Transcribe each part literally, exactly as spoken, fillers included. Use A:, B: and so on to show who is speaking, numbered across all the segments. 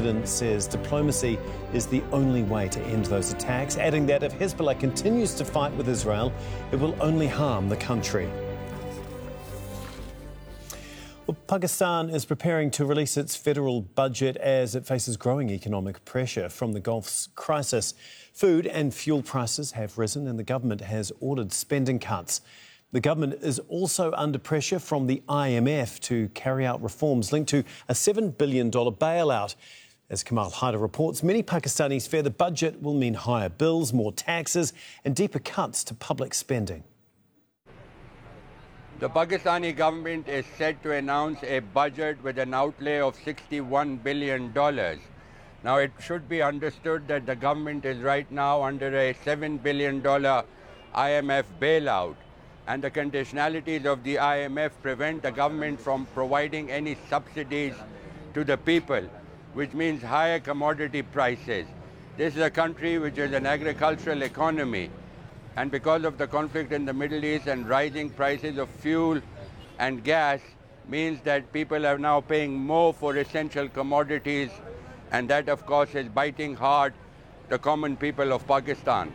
A: president says diplomacy is the only way to end those attacks, adding that if Hezbollah continues to fight with Israel, it will only harm the country. Well, Pakistan is preparing to release its federal budget as it faces growing economic pressure from the Gulf's crisis. Food and fuel prices have risen and the government has ordered spending cuts. The government is also under pressure from the I M F to carry out reforms linked to a seven billion dollars bailout. As Kamal Haider reports, many Pakistanis fear the budget will mean higher bills, more taxes and deeper cuts to public spending.
B: The Pakistani government is set to announce a budget with an outlay of sixty-one billion dollars. Now, it should be understood that the government is right now under a seven billion dollars I M F bailout, and the conditionalities of the I M F prevent the government from providing any subsidies to the people, which means higher commodity prices. This is a country which is an agricultural economy, and because of the conflict in the Middle East and rising prices of fuel and gas means that people are now paying more for essential commodities, and that of course is biting hard the common people of Pakistan.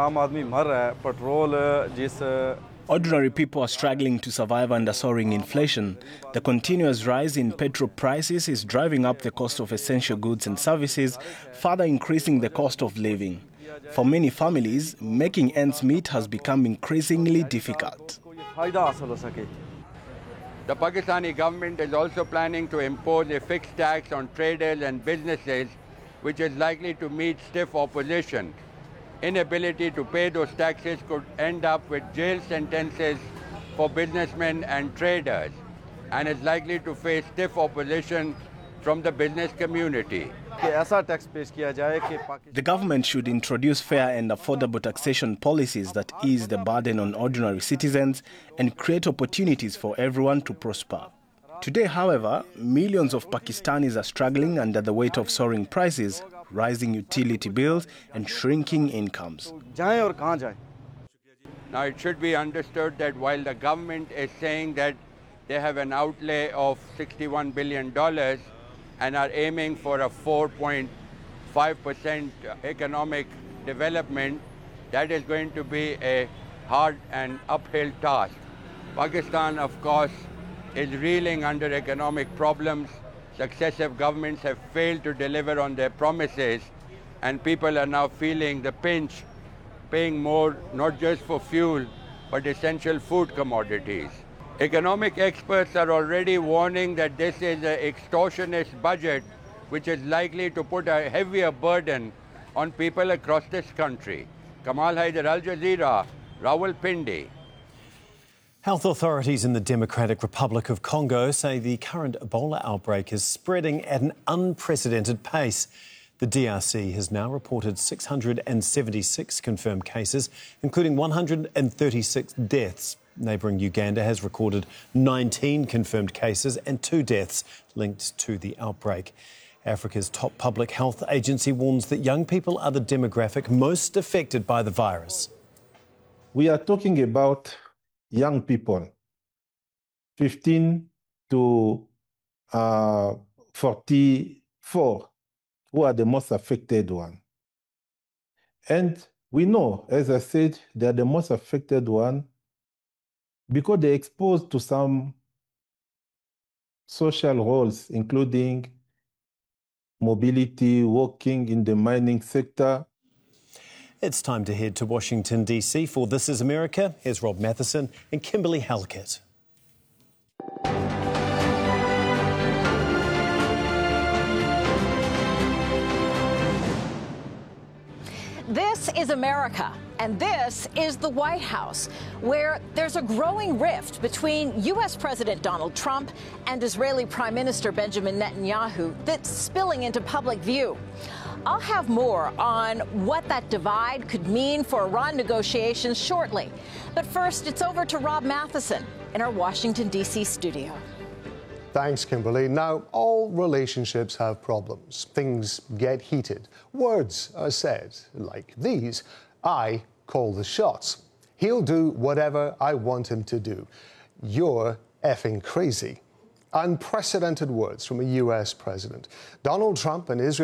C: Ordinary people are struggling to survive under soaring inflation. The continuous rise in petrol prices is driving up the cost of essential goods and services, further increasing the cost of living. For many families, making ends meet has become increasingly difficult.
B: The Pakistani government is also planning to impose a fixed tax on traders and businesses, which is likely to meet stiff opposition. Inability to pay those taxes could end up with jail sentences for businessmen and traders, and is likely to face stiff opposition from the business community.
C: The government should introduce fair and affordable taxation policies that ease the burden on ordinary citizens and create opportunities for everyone to prosper. Today, however, millions of Pakistanis are struggling under the weight of soaring prices, rising utility bills and shrinking incomes.
B: Now, it should be understood that while the government is saying that they have an outlay of sixty-one billion dollars and are aiming for a four point five percent economic development, that is going to be a hard and uphill task. Pakistan, of course, is reeling under economic problems. Successive governments have failed to deliver on their promises, and people are now feeling the pinch, paying more not just for fuel, but essential food commodities. Economic experts are already warning that this is an extortionist budget which is likely to put a heavier burden on people across this country. Kamal Haider, Al Jazeera, Rawalpindi.
A: Health authorities in the Democratic Republic of Congo say the current Ebola outbreak is spreading at an unprecedented pace. The D R C has now reported six hundred seventy-six confirmed cases, including one hundred thirty-six deaths. Neighbouring Uganda has recorded nineteen confirmed cases and two deaths linked to the outbreak. Africa's top public health agency warns that young people are the demographic most affected by the virus.
D: We are talking about young people, fifteen to forty-four, who are the most affected one. And we know, as I said, they are the most affected one because they're exposed to some social roles, including mobility, working in the mining sector.
A: It's time to head to Washington, D C for This is America. Here's Rob Matheson and Kimberly Halkett.
E: This is America, and this is the White House, where there's a growing rift between U S President Donald Trump and Israeli Prime Minister Benjamin Netanyahu that's spilling into public view. I'll have more on what that divide could mean for Iran negotiations shortly. But first, it's over to Rob Matheson in our Washington, D C studio.
F: Thanks, Kimberly. Now, all relationships have problems. Things get heated. Words are said like these. I call the shots. He'll do whatever I want him to do. You're effing crazy. Unprecedented words from a U S president. Donald Trump and Israel